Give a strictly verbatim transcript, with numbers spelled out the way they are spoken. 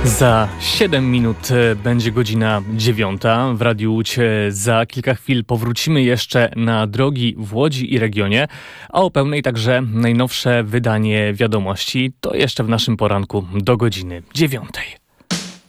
Za siedem minut e, będzie godzina dziewiąta. W Radiu Łódź e, za kilka chwil powrócimy jeszcze na drogi w Łodzi i regionie, a o pełnej także najnowsze wydanie wiadomości. To jeszcze w naszym poranku do godziny dziewiątej.